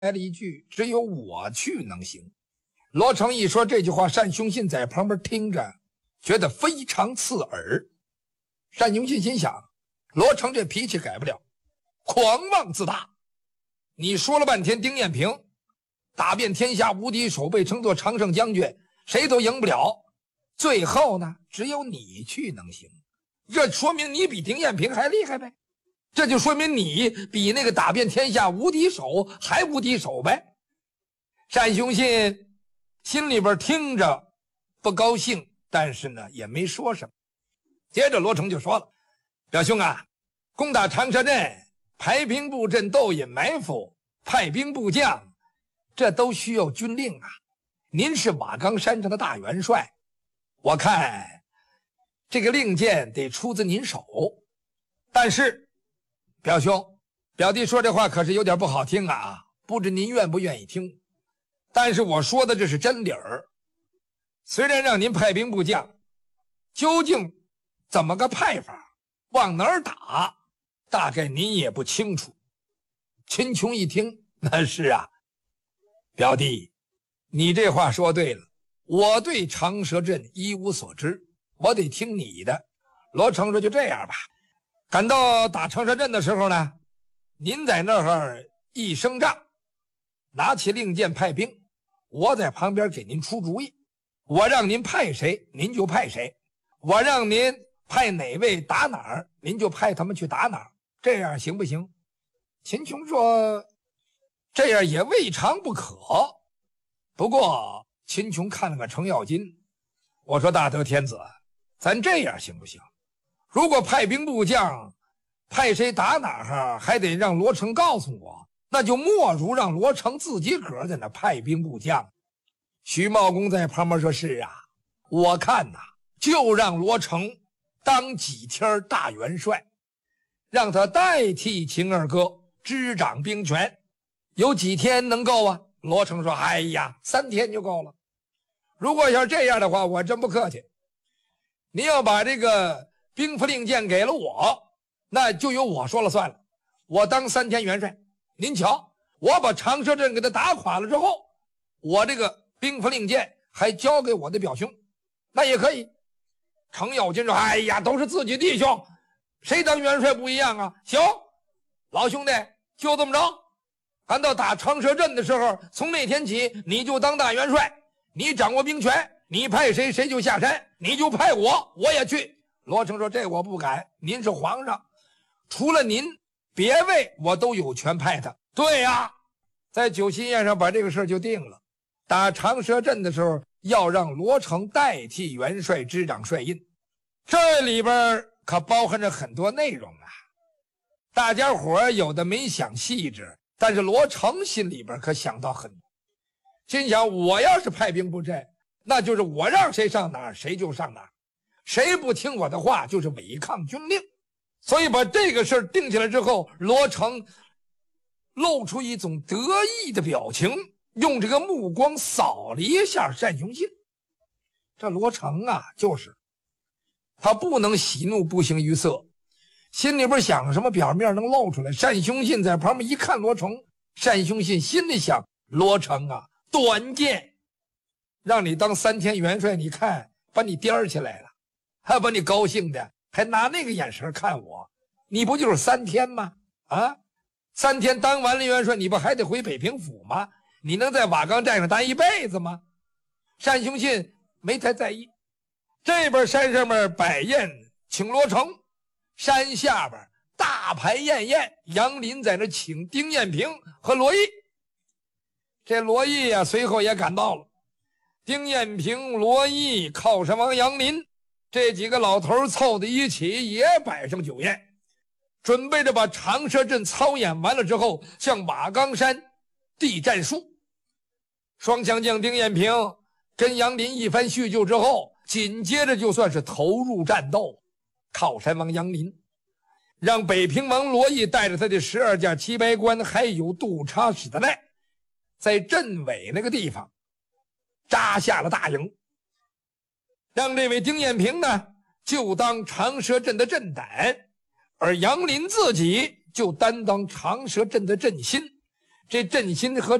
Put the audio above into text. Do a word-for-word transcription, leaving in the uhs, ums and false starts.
来了一句：“只有我去能行。”罗成一说这句话，单雄信在旁边听着，觉得非常刺耳。单雄信心想：罗成这脾气改不了，狂妄自大。你说了半天丁彦平打遍天下无敌手，被称作常胜将军，谁都赢不了。最后呢，只有你去能行。这说明你比丁彦平还厉害呗，这就说明你比那个打遍天下无敌手还无敌手呗。单雄信心里边听着不高兴，但是呢也没说什么。接着罗成就说了：“表兄啊，攻打长蛇阵，排兵布阵，斗引埋伏，派兵部将，这都需要军令啊。您是瓦岗山上的大元帅，我看这个令箭得出自您手。但是表兄，表弟说这话可是有点不好听啊，不知您愿不愿意听。但是我说的这是真理儿。虽然让您派兵部将，究竟怎么个派法，往哪儿打，大概您也不清楚。”秦琼一听，那是啊，表弟，你这话说对了，我对长蛇阵一无所知，我得听你的。罗成说：“就这样吧，赶到打长蛇阵的时候呢，您在那儿一声仗，拿起令箭派兵，我在旁边给您出主意。我让您派谁，您就派谁；我让您派哪位打哪儿，您就派他们去打哪儿，这样行不行？”秦琼说：“这样也未尝不可。不过秦琼看了个程咬金，我说大德天子，咱这样行不行？如果派兵部将派谁打哪儿，还得让罗成告诉我，那就莫如让罗成自己个儿在那派兵部将。”徐茂公在旁边说：“是啊，我看呐，就让罗成当几天大元帅，让他代替秦二哥执掌兵权，有几天能够啊？”罗成说：“哎呀，三天就够了。如果要这样的话，我真不客气。您要把这个兵符令箭给了我，那就由我说了算了。我当三天元帅，您瞧，我把长蛇阵给他打垮了之后，我这个兵符令箭还交给我的表兄，那也可以。”程咬金说：“哎呀，都是自己弟兄，谁当元帅不一样啊？行，老兄弟，就这么着。赶到打长蛇阵的时候，从那天起你就当大元帅，你掌握兵权，你派谁谁就下山，你就派我，我也去。”罗成说：“这我不敢，您是皇上，除了您别位我都有权派他。”对呀，在酒席宴上把这个事就定了。打长蛇阵的时候，要让罗成代替元帅执掌帅印，这里边可包含着很多内容啊。大家伙有的没想细致，但是罗成心里边可想到很多，心想我要是派兵布阵，那就是我让谁上哪儿谁就上哪儿，谁不听我的话就是违抗军令。所以把这个事儿定下来之后，罗成露出一种得意的表情，用这个目光扫了一下单雄信。这罗成啊，就是他不能喜怒不形于色，心里边想什么表面能露出来。单雄信在旁边一看罗成，单雄信心里想：罗成啊，短见，让你当三天元帅，你看把你颠起来了，还把你高兴的，还拿那个眼神看我，你不就是三天吗？啊，三天当完了元帅，你不还得回北平府吗？你能在瓦岗寨上待一辈子吗？单雄信没太在意。这边山上面摆宴请罗成，山下边大排宴宴，杨林在那请丁彦平和罗毅。这罗毅啊随后也赶到了。丁彦平、罗毅、靠山王杨林这几个老头凑在一起，也摆上酒宴，准备着把长蛇阵操演完了之后，向瓦岗山递战书。双枪将丁彦平跟杨林一番叙旧之后，紧接着就算是投入战斗。靠山王杨林让北平王罗毅带着他的十二架七百官，还有杜察使的赖，在镇尾那个地方扎下了大营，让这位丁彦平呢就当长蛇阵的阵胆，而杨林自己就担当长蛇阵的阵心。 这振兴和